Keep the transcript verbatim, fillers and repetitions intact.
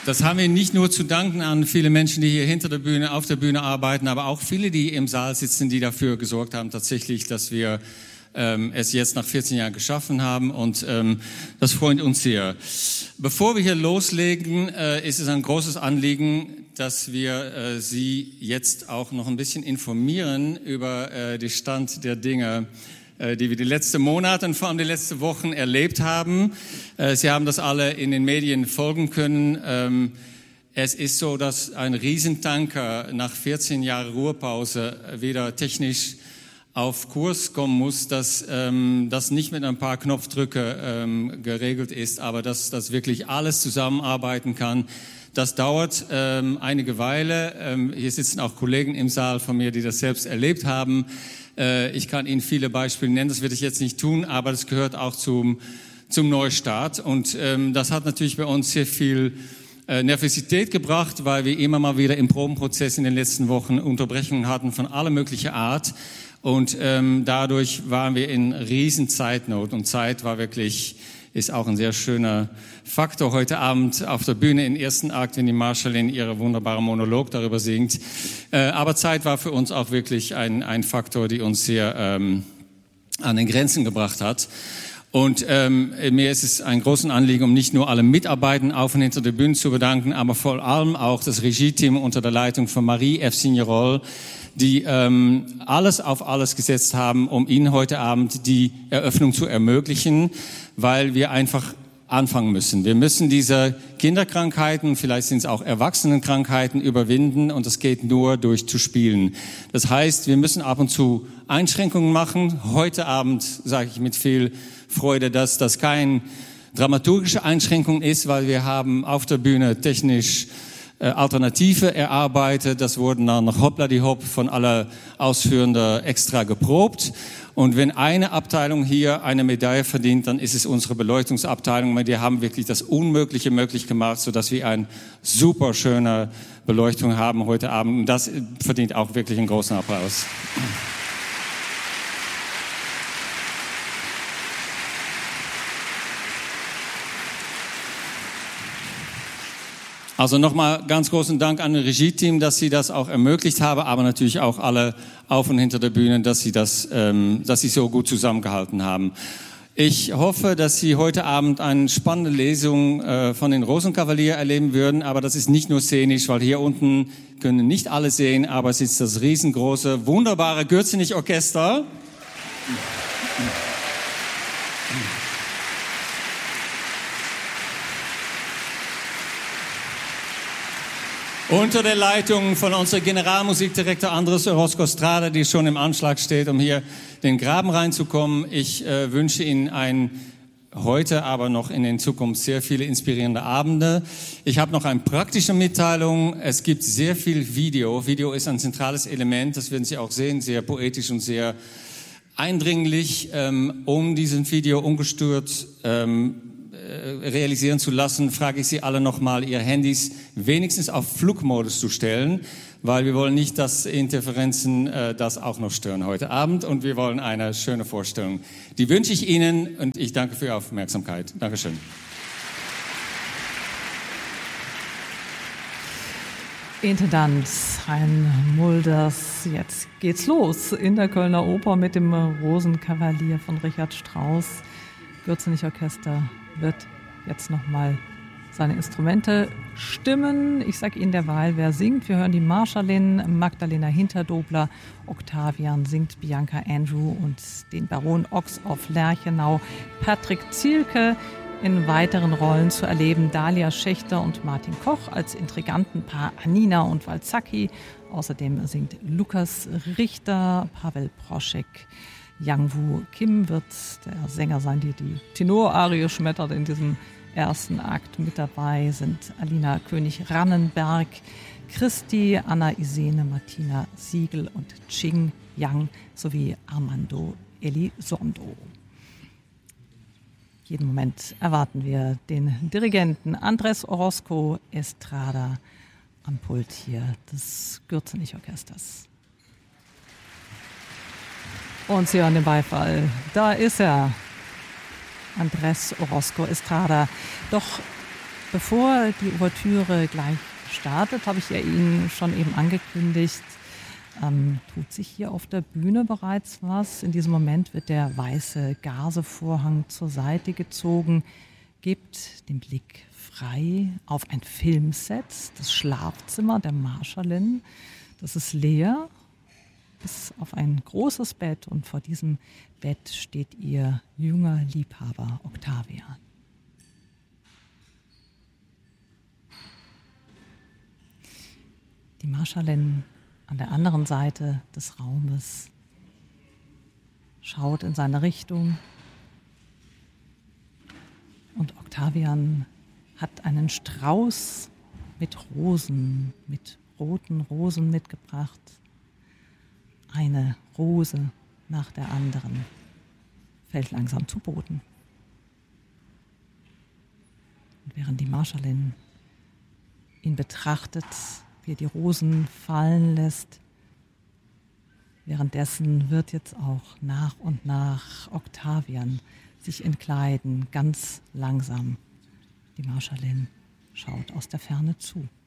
Das haben wir nicht nur zu danken an viele Menschen, die hier hinter der Bühne, auf der Bühne arbeiten, aber auch viele, die im Saal sitzen, die dafür gesorgt haben, tatsächlich, dass wir ähm, es jetzt nach vierzehn Jahren geschaffen haben. Und ähm, das freut uns sehr. Bevor wir hier loslegen, äh, ist es ein großes Anliegen, dass wir äh, Sie jetzt auch noch ein bisschen informieren über äh, den Stand der Dinge, die wir die letzten Monate und vor allem die letzten Wochen erlebt haben. Sie haben das alle in den Medien folgen können. Es ist so, dass ein Riesentanker nach vierzehn Jahren Ruhepause wieder technisch auf Kurs kommen muss, dass das nicht mit ein paar Knopfdrücke geregelt ist, aber dass das wirklich alles zusammenarbeiten kann. Das dauert ähm, einige Weile. Ähm, hier sitzen auch Kollegen im Saal von mir, die das selbst erlebt haben. Äh, ich kann Ihnen viele Beispiele nennen, das werde ich jetzt nicht tun, aber das gehört auch zum, zum Neustart. Und ähm, das hat natürlich bei uns sehr viel äh, Nervosität gebracht, weil wir immer mal wieder im Probenprozess in den letzten Wochen Unterbrechungen hatten von aller möglicher Art. Und ähm, dadurch waren wir in riesen Zeitnot. Und Zeit war wirklich... ist auch ein sehr schöner Faktor heute Abend auf der Bühne im ersten Akt, wenn die Marschallin ihre wunderbare Monolog darüber singt. Äh, aber Zeit war für uns auch wirklich ein, ein Faktor, die uns sehr ähm, an den Grenzen gebracht hat. Und ähm, mir ist es ein großes Anliegen, um nicht nur alle Mitarbeiter auf und hinter der Bühne zu bedanken, aber vor allem auch das Regie-Team unter der Leitung von Marie F. Signerol, die ähm, alles auf alles gesetzt haben, um Ihnen heute Abend die Eröffnung zu ermöglichen, weil wir einfach anfangen müssen. Wir müssen diese Kinderkrankheiten, vielleicht sind es auch Erwachsenenkrankheiten, überwinden und das geht nur durch zu spielen. Das heißt, wir müssen ab und zu Einschränkungen machen. Heute Abend sage ich mit viel Freude, dass das keine dramaturgische Einschränkung ist, weil wir haben auf der Bühne technisch Alternative erarbeitet. Das wurden dann noch hoppla die hopp von aller Ausführenden extra geprobt. Und wenn eine Abteilung hier eine Medaille verdient, dann ist es unsere Beleuchtungsabteilung. Die haben wirklich das Unmögliche möglich gemacht, sodass wir eine super schöne Beleuchtung haben heute Abend. Und das verdient auch wirklich einen großen Applaus. Also nochmal ganz großen Dank an das Regie-Team, dass sie das auch ermöglicht haben, aber natürlich auch alle auf und hinter der Bühne, dass sie das, ähm, dass sie so gut zusammengehalten haben. Ich hoffe, dass Sie heute Abend eine spannende Lesung äh, von den Rosenkavalier erleben würden, aber das ist nicht nur szenisch, weil hier unten können nicht alle sehen, aber es ist das riesengroße, wunderbare Gürzenich-Orchester. Unter der Leitung von unserem Generalmusikdirektor Andres Orozco Estrada, die schon im Anschlag steht, um hier den Graben reinzukommen. Ich äh, wünsche Ihnen ein, heute, aber noch in der Zukunft sehr viele inspirierende Abende. Ich habe noch eine praktische Mitteilung. Es gibt sehr viel Video. Video ist ein zentrales Element, das werden Sie auch sehen, sehr poetisch und sehr eindringlich, ähm, um diesen Video ungestört ähm, realisieren zu lassen, frage ich Sie alle nochmal, Ihre Handys wenigstens auf Flugmodus zu stellen, weil wir wollen nicht, dass Interferenzen äh, das auch noch stören heute Abend und wir wollen eine schöne Vorstellung. Die wünsche ich Ihnen und ich danke für Ihre Aufmerksamkeit. Dankeschön. Intendant Hein Mulders, jetzt geht's los in der Kölner Oper mit dem Rosenkavalier von Richard Strauss. Gürzenich-Orchester wird jetzt nochmal seine Instrumente stimmen. Ich sage Ihnen derweil, wer singt. Wir hören die Marschallin, Magdalena Hinterdobler, Octavian singt Bianca Andrew und den Baron Ochs auf Lerchenau, Patrick Zielke in weiteren Rollen zu erleben, Dalia Schächter und Martin Koch als Intrigantenpaar Anina und Walzacki. Außerdem singt Lukas Richter, Pavel Proschek. Yang Woo Kim wird der Sänger sein, die die Tenorarie schmettert in diesem ersten Akt. Mit dabei sind Alina König-Rannenberg, Christi, Anna Isene, Martina Siegel und Ching Yang sowie Armando Elizondo. Jeden Moment erwarten wir den Dirigenten Andres Orozco Estrada am Pult hier des Gürzenich-Orchesters. Und Sie hören den Beifall. Da ist er, Andres Orozco Estrada. Doch Bevor die Ouvertüre gleich startet, habe ich ja Ihnen schon eben angekündigt, ähm, tut sich hier auf der Bühne bereits was. In diesem Moment wird der weiße Gazevorhang zur Seite gezogen, gibt den Blick frei auf ein Filmset, das Schlafzimmer der Marschallin. Das ist leer, bis auf ein großes Bett, und vor diesem Bett steht ihr junger Liebhaber Octavian. Die Marschallin an der anderen Seite des Raumes schaut in seine Richtung, und Octavian hat einen Strauß mit Rosen, mit roten Rosen mitgebracht. Eine Rose nach der anderen fällt langsam zu Boden. Und während die Marschallin ihn betrachtet, wie er die Rosen fallen lässt, währenddessen wird jetzt auch nach und nach Octavian sich entkleiden, ganz langsam. Die Marschallin schaut aus der Ferne zu.